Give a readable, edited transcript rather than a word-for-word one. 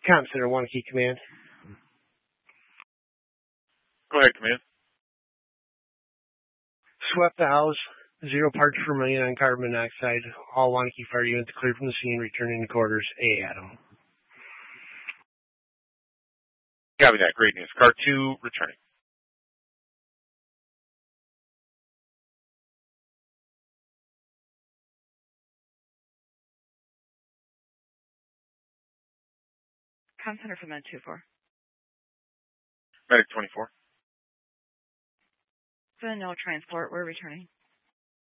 Comm Center, Waunakee Command. Go ahead, Command. Swept the house. 0 parts per million on carbon monoxide. All Waunakee fire units cleared from the scene, returning to quarters. A. Adam. Copy that. Great news. Car 2 returning. Comm Center for Med 24. Medic 24. For the no transport, we're returning.